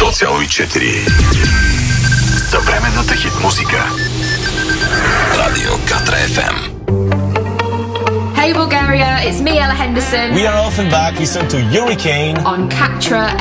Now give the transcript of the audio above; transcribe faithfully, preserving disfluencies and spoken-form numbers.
сто цяло и четири. Съвременната хит музика. Радио Катра еф ем. Hey Bulgaria, it's me, Ella Henderson. We are often back. Listen to Hurricane on Katra